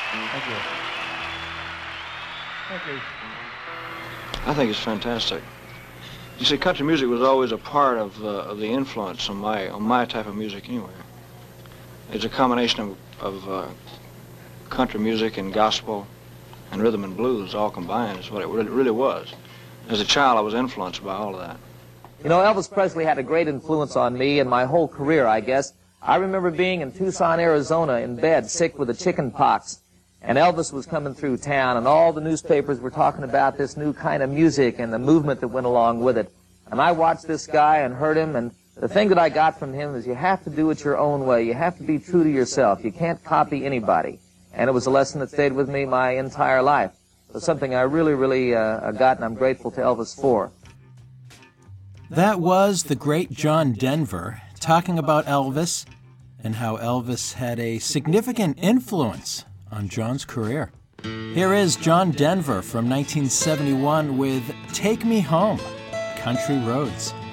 Thank you. Thank you. I think it's fantastic. You see, country music was always a part of the influence on my type of music anyway. It's a combination of country music and gospel and rhythm and blues all combined is what it really was. As a child, I was influenced by all of that. You know, Elvis Presley had a great influence on me and my whole career, I guess. I remember being in Tucson, Arizona, in bed, sick with the chicken pox. And Elvis was coming through town, and all the newspapers were talking about this new kind of music and the movement that went along with it. And I watched this guy and heard him, and the thing that I got from him is you have to do it your own way. You have to be true to yourself. You can't copy anybody. And it was a lesson that stayed with me my entire life. It was something I really got, and I'm grateful to Elvis for. That was the great John Denver talking about Elvis and how Elvis had a significant influence on John's career. Here is John Denver from 1971 with Take Me Home, Country Roads.